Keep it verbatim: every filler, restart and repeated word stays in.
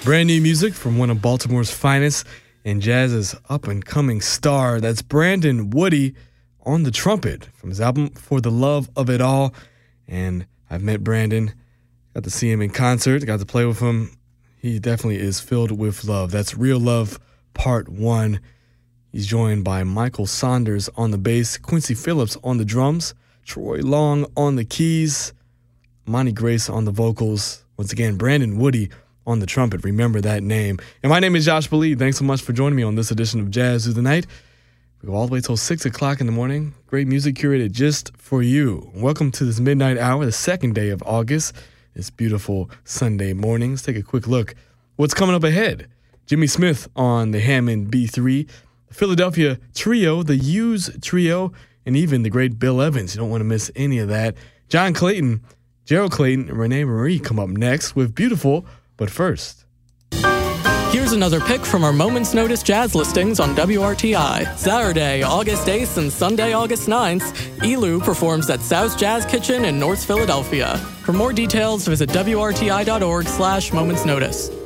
Brand new music from one of Baltimore's finest and jazz's up-and-coming star. That's Brandon Woody on the trumpet from his album For the Love of It All. And I've met Brandon, got to see him in concert, got to play with him. He definitely is filled with love. That's Real Love Part one. He's joined by Michael Saunders on the bass, Quincy Phillips on the drums, Troy Long on the keys, Monty Grace on the vocals. Once again, Brandon Woody on the trumpet. Remember that name. And my name is Josh Believe. Thanks so much for joining me on this edition of Jazz Through the Night. We go all the way till six o'clock in the morning. Great music curated just for you. Welcome to this midnight hour, the second day of August. This beautiful Sunday morning. Let's take a quick look. What's coming up ahead? Jimmy Smith on the Hammond B three, the Philadelphia Trio, the Hughes Trio, and even the great Bill Evans. You don't want to miss any of that. John Clayton, Gerald Clayton, and Renee Marie come up next with Beautiful. But first, here's another pick from our Moments Notice jazz listings on W R T I. Saturday, August eighth and Sunday, August ninth, Elu performs at South Jazz Kitchen in North Philadelphia. For more details, visit W R T I dot org slash Moments Notice.